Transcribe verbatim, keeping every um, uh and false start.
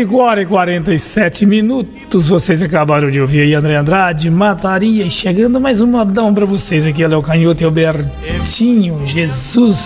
cinco horas e quarenta e sete minutos. Vocês acabaram de ouvir aí André Andrade, Mataria. E chegando mais um modão pra vocês aqui. Léo Canhoto e Albertinho. Jesus